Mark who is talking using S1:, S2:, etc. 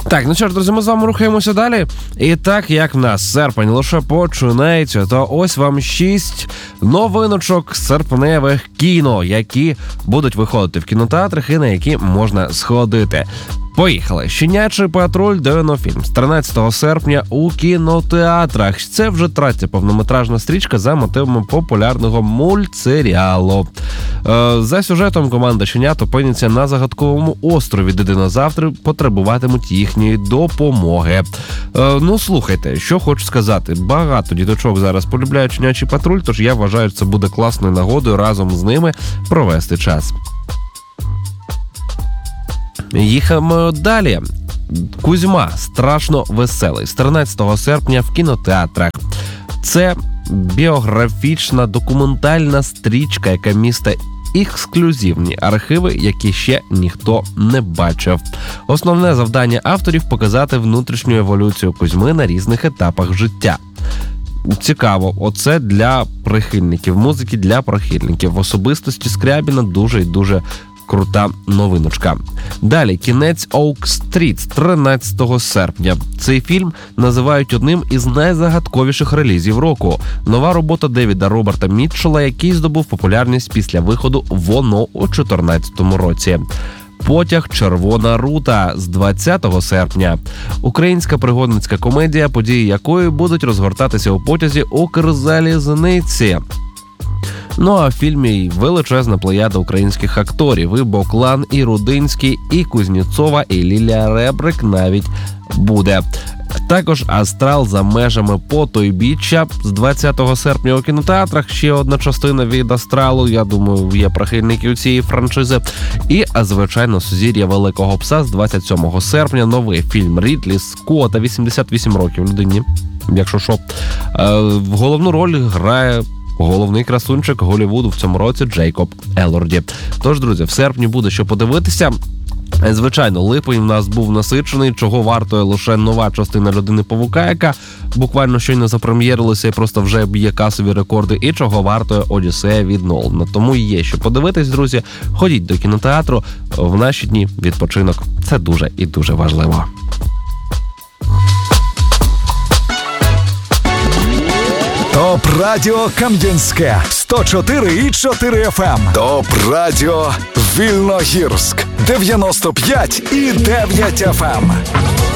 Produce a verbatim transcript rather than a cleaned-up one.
S1: Так, ну що ж, друзі, ми з вами рухаємося далі. І так, як в нас серпень лише починається, то ось вам шість новиночок серпневих кіно, які будуть виходити в кінотеатрах і на які можна сходити. Поїхали. «Щенячий патруль» Дивнофільм з тринадцятого серпня у кінотеатрах. Це вже третя повнометражна стрічка за мотивами популярного мультсеріалу. Е, за сюжетом команда щенят опиняться на загадковому острові, де динозаври потребуватимуть їхньої допомоги. Е, ну, слухайте, що хочу сказати. Багато діточок зараз полюбляють «Щенячий патруль», тож я вважаю, це буде класною нагодою разом з ними провести час. Їхаємо далі. «Кузьма. Страшно веселий» з тринадцятого серпня в кінотеатрах. Це біографічна документальна стрічка, яка містить ексклюзивні архіви, які ще ніхто не бачив. Основне завдання авторів – показати внутрішню еволюцію Кузьми на різних етапах життя. Цікаво, оце для прихильників музики, для прихильників в особистості Скрябіна дуже і дуже крута новиночка. Далі «Кінець Оук-стріт» з тринадцятого серпня. Цей фільм називають одним із найзагадковіших релізів року. Нова робота Девіда Роберта Мітчелла, який здобув популярність після виходу «Воно» у чотирнадцятому році. «Потяг Червона рута» з двадцятого серпня. Українська пригодницька комедія, події якої будуть розгортатися у потязі Укрзалізниці. Ну а в фільмі величезна плеяда українських акторів. І Боклан, і Рудинський, і Кузнєцова, і Лілія Ребрик навіть буде. Також «Астрал за межами потойбіччя» з двадцятого серпня у кінотеатрах. Ще одна частина від «Астралу». Я думаю, є прихильники цієї франшизи. І, звичайно, «Сузір'я Великого пса» з двадцять сьомого серпня. Новий фільм Рідлі Скотта, вісімдесят вісім років людині, якщо що. В головну роль грає головний красунчик Голлівуду в цьому році Джейкоб Елорді. Тож, друзі, в серпні буде що подивитися. Звичайно, липень у нас був насичений, чого вартує лише нова частина «Людини-павука», яка буквально щойно запрем'єрилася і просто вже б'є касові рекорди, і чого вартує «Одіссея» від Нолана. Тому є що подивитись, друзі. Ходіть до кінотеатру. В наші дні відпочинок – це дуже і дуже важливо.
S2: Топ Радіо Кам'янське сто чотири і чотири еф ем. Топ Радіо Вільногірськ дев'яносто п'ять і дев'ять еф ем.